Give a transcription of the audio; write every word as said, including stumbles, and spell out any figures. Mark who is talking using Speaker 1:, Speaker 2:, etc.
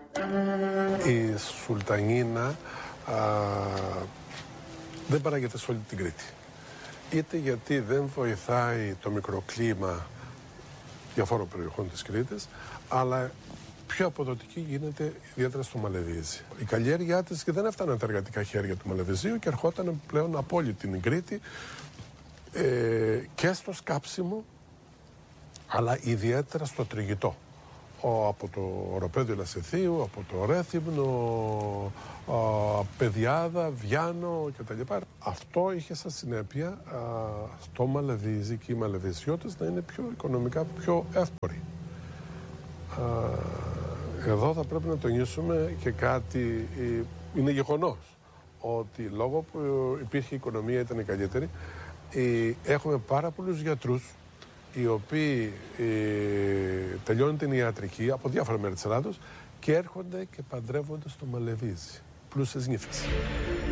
Speaker 1: Η Σουλτανίνα α, δεν παράγεται σε όλη την Κρήτη. Είτε γιατί δεν βοηθάει το μικροκλίμα διαφόρων περιοχών της Κρήτης, αλλά πιο αποδοτική γίνεται ιδιαίτερα στο Μαλεβίζι. Η καλλιέργειά της και δεν έφταναν τα εργατικά χέρια του Μαλεβιζίου και ερχόταν πλέον από όλη την Κρήτη ε, και στο σκάψιμο, αλλά ιδιαίτερα στο τριγητό. Ο, από το Οροπέδιο Λασιθίου, από το Ρέθυμνο, α, Πεδιάδα, Βιάνο κτλ. Αυτό είχε σαν συνέπεια α, στο Μαλεβίζι και οι Μαλεβιζιώτες να είναι πιο οικονομικά πιο εύποροι. Α, εδώ θα πρέπει να τονίσουμε και κάτι, είναι γεγονός ότι λόγω που υπήρχε η οικονομία ήταν η καλύτερη, έχουμε πάρα πολλούς γιατρούς οι οποίοι ε, τελειώνουν την ιατρική από διάφορα μέρη της Ελλάδος και έρχονται και παντρεύονται στο Μαλεβίζι, πλούσιες νύφες.